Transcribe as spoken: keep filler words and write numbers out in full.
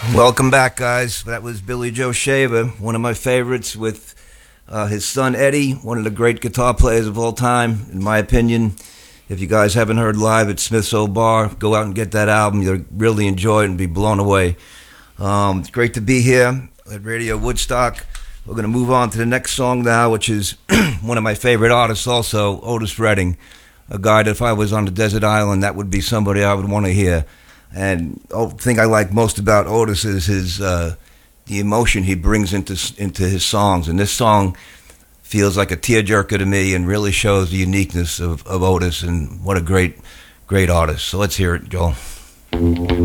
Welcome back, guys. That was Billy Joe Shaver, one of my favorites, with uh, his son Eddie, one of the great guitar players of all time, in my opinion. If you guys haven't heard live at Smith's Old Bar, go out and get that album. You'll really enjoy it and be blown away. Um, it's great to be here at Radio Woodstock. We're going to move on to the next song now, which is one of my favorite artists also, Otis Redding, a guy that if I was on a desert island, that would be somebody I would want to hear. And the thing I like most about Otis is his uh, the emotion he brings into into his songs. And this song feels like a tearjerker to me and really shows the uniqueness of, of Otis and what a great, great artist. So let's hear it, Joel.